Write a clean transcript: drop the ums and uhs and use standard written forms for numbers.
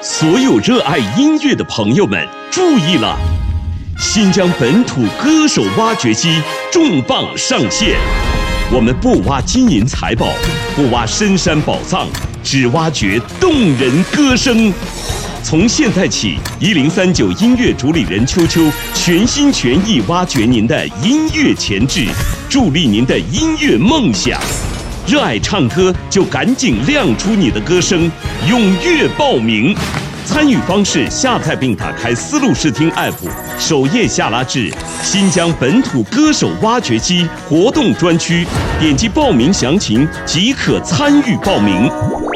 所有热爱音乐的朋友们注意了！新疆本土歌手挖掘机重磅上线，我们不挖金银财宝，不挖深山宝藏，只挖掘动人歌声。从现在起，1039音乐主理人秋秋全心全意挖掘您的音乐潜质，助力您的音乐梦想。热爱唱歌就赶紧亮出你的歌声，踊跃报名。参与方式：下载并打开思路视听 App， 首页下拉至新疆本土歌手挖掘机活动专区，点击报名详情即可参与报名。